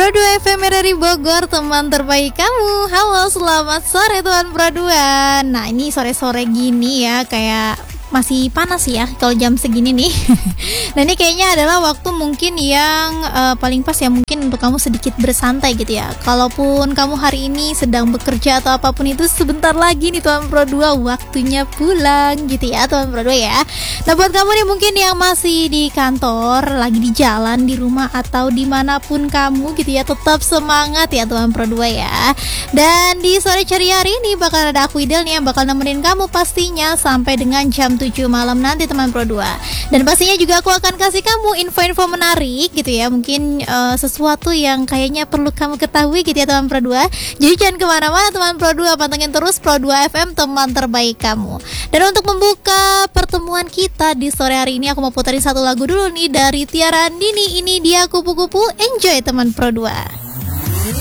Pro 2 FM dari Bogor, teman terbaik kamu. Halo, selamat sore Tuan Pro 2. Nah, ini sore-sore gini ya, kayak masih panas ya kalau jam segini nih. Nah, ini kayaknya adalah waktu mungkin yang paling pas ya, mungkin untuk kamu sedikit bersantai gitu ya. Kalaupun kamu hari ini sedang bekerja atau apapun itu, sebentar lagi nih Tuan Pro 2 waktunya pulang gitu ya Tuan Pro 2 ya. Nah, buat kamu nih mungkin yang masih di kantor, lagi di jalan, di rumah atau dimanapun kamu gitu ya, tetap semangat ya Tuan Pro 2 ya. Dan di sore ceria hari ini bakal ada aku Idel nih yang bakal nemenin kamu pastinya sampai dengan jam 7 malam nanti teman Pro 2. Dan pastinya juga aku akan kasih kamu info-info menarik gitu ya, mungkin sesuatu yang kayaknya perlu kamu ketahui gitu ya teman Pro 2. Jadi jangan kemana-mana teman Pro 2, pantengin terus Pro 2 FM, teman terbaik kamu. Dan untuk membuka pertemuan kita di sore hari ini, aku mau puterin satu lagu dulu nih dari Tiara Andini. Ini dia Kupu-Kupu. Enjoy teman Pro 2.